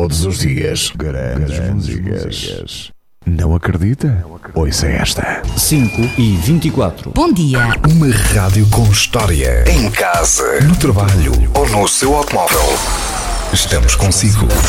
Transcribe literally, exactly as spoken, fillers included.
Todos os dias, grandes, grandes músicas. Não acredita? Ouça esta. cinco e vinte e quatro. Bom dia. Uma rádio com história. Em casa, no trabalho ou no seu automóvel. Estamos consigo.